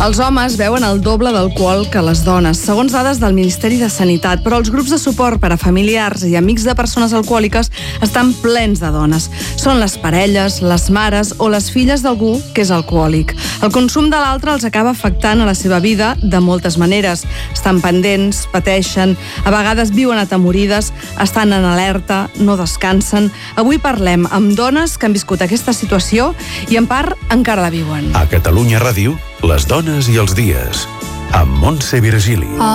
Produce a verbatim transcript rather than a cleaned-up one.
Els homes beuen el doble d'alcohol que les dones, segons dades del Ministeri de Sanitat, però els grups de suport per a familiars i amics de persones alcohòliques estan plens de dones. Són les parelles, les mares o les filles d'algú que és alcohòlic. El consum de l'altre els acaba afectant a la seva vida de moltes maneres. Estan pendents, pateixen, a vegades viuen atemorides, estan en alerta, no descansen. Avui parlem amb dones que han viscut aquesta situació i en part encara la viuen. A Catalunya Ràdio, les dones i els dies, amb Montse Virgili.